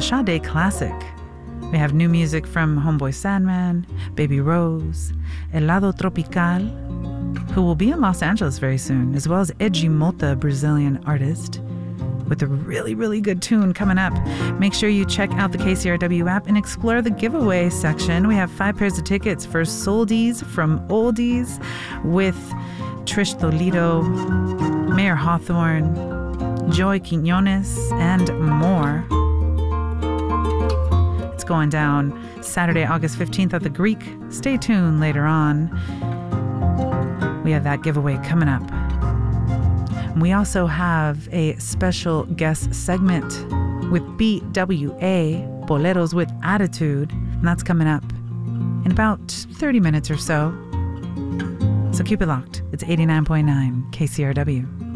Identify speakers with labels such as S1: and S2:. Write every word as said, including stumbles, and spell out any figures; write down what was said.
S1: Sade Classic. We have new music from Homeboy Sandman, Baby Rose, Helado Tropical, who will be in Los Angeles very soon, as well as Edgy Mota, Brazilian artist, with a really, really good tune coming up. Make sure you check out the K C R W app and explore the giveaway section. We have five pairs of tickets for Soldies from Oldies with Trish Toledo, Mayor Hawthorne, Joy Quinones, and more. It's going down Saturday, August fifteenth at the Greek. Stay tuned later on. We have that giveaway coming up. We also have a special guest segment with B W A, Boleros with Attitude, and that's coming up in about thirty minutes or so. So keep it locked. It's eighty-nine point nine K C R W.